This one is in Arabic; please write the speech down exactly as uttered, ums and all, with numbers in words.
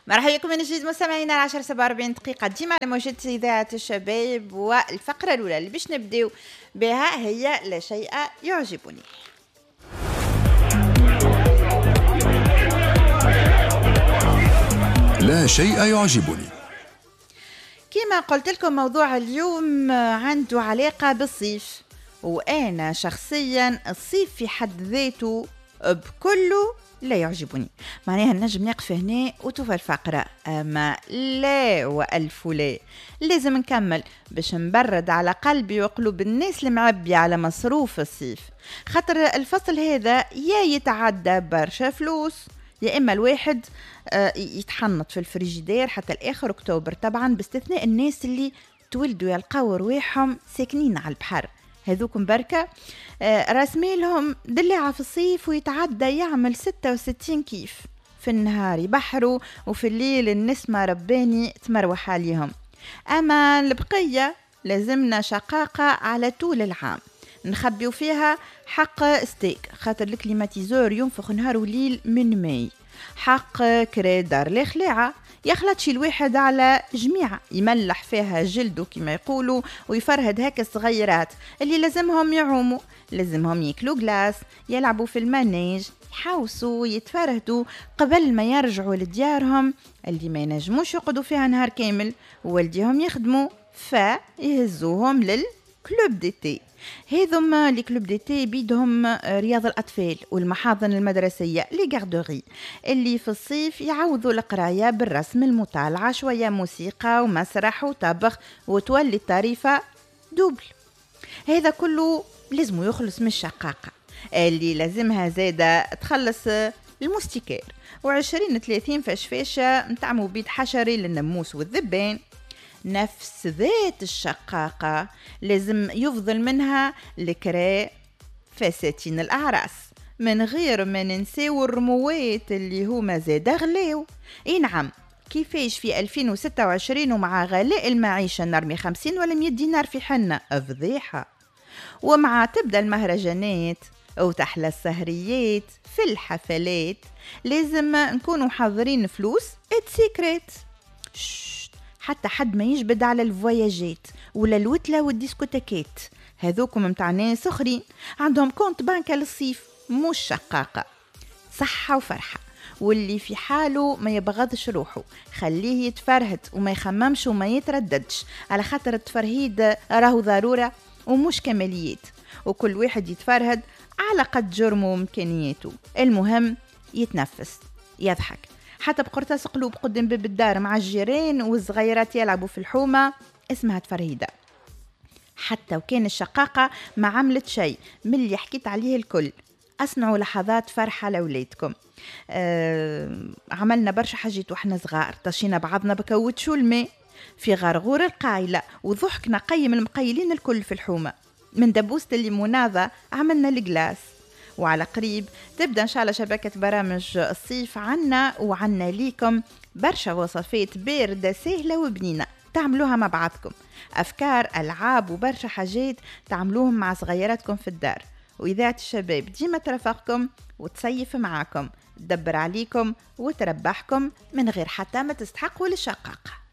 مرحبا بكم من جديد مستمعينا العشر سبعة وأربعين دقيقة ديما على موجة إذاعة الشباب. والفقرة الأولى اللي باش نبداو بها هي لا شيء يعجبني. لا شيء يعجبني. كما قلت لكم موضوع اليوم عنده علاقة بالصيف، وأنا شخصيا الصيف في حد ذاته بكله لا يعجبني. معناها نجم نقف هنا وتوفى الفقرة، أما لا وألف لا، لازم نكمل باش نبرد على قلبي وقلوب الناس المعبية على مصروف الصيف، خاطر الفصل هذا يا يتعدى برشا فلوس يا إما الواحد يتحنط في الفريجيدير حتى الآخر أكتوبر، طبعا باستثناء الناس اللي تولدوا يلقاو رواحهم ساكنين على البحر، هذوكم بركة راس مالهم دلعة في الصيف ويتعدى يعمل ستة وستين كيف، في النهار يبحروا وفي الليل النسمة رباني تمروح عليهم. أما البقية لازمنا شقاقة على طول العام نخبيو فيها حق ستيك، خاطر الكليماتيزور ينفخ نهار وليل من ماي، حق كريدار لخلاعة يخلطش الواحد على جميعة يملح فيها جلده كما يقولوا ويفرهد هكا الصغيرات اللي لازمهم يعوموا، لازمهم ياكلوا جلاس، يلعبوا في المانيج، يحوسوا يتفرهدوا قبل ما يرجعوا لديارهم اللي ما ينجموش يقعدوا فيها نهار كامل ووالديهم يخدموا فيهزوهم للكلوب دي تي. هذم لي كلوب دي تي بيدهم رياض الأطفال والمحاضن المدرسية لي غاردوري اللي في الصيف يعوضوا القراية بالرسم، المطالعة، شوية موسيقى ومسرح وطبخ وتولي الطريفة دوبل. هذا كله لازم يخلص من الشقاقة اللي لازمها زادة تخلص المستكار وعشرين ثلاثين فشفاشة متاع مبيد حشري للنموس والذبان. نفس ذات الشقاقة لازم يفضل منها الكراء فساتين الأعراس، من غير ما ننساو الرموات اللي هما زاد غلاو. اي نعم، كيفاش في ألفين وستة وعشرين ومع غلاء المعيشة نرمي خمسين ولا مية دينار في حنة؟ فضيحة. ومع تبدأ المهرجانات وتحلى السهريات في الحفلات لازم نكونوا حاضرين فلوس اتسيكريت، حتى حد ما يجبد على الفواياجات ولا الوتلة والديسكوتاكات. هذوكم متاع ناس اخرين عندهم كونت بانكا للصيف، مش شقاقة، صحة وفرحة. واللي في حاله ما يبغضش روحه خليه يتفرهد وما يخممش وما يترددش، على خاطر التفرهيد راهو ضرورة ومش كماليات، وكل واحد يتفرهد على قد جرمه وامكانياته، المهم يتنفس يضحك. حتى بقرطاس قلوب قدام باب الدار مع الجيران والصغيرات يلعبوا في الحومة اسمها تفرهيدة. حتى وكان الشقاقة ما عملت شيء من اللي حكيت عليه الكل، أصنعوا لحظات فرحة لأولادكم. أه عملنا برشا حاجات وإحنا صغار، طشينا بعضنا بكوتشو الماء في غرغور القايلة وضحكنا قيم المقيلين الكل في الحومة. من دبوسة الليموناضة عملنا الجلاس. وعلى قريب تبدأ إن شاء الله شبكة برامج الصيف عنا وعنا ليكم برشا وصفات باردة سهلة وبنينة تعملوها مع بعضكم، أفكار ألعاب وبرشا حاجات تعملوهم مع صغيراتكم في الدار. وإذاعة الشباب ديما ترافقكم وتصيف معاكم، تدبر عليكم وتربحكم من غير حتى ما تستحقوا للشقاقة.